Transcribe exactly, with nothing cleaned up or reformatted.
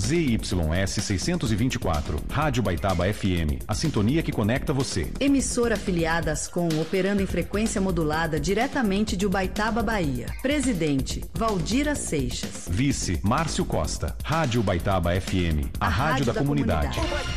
Z Y S seiscentos e vinte e quatro, Rádio Baitaba F M, a sintonia que conecta você. Emissora afiliada Ascom, operando em frequência modulada diretamente de Ubaitaba, Bahia. Presidente, Valdira Seixas. Vice, Márcio Costa. Rádio Baitaba F M, a, a rádio, rádio da, da comunidade. comunidade.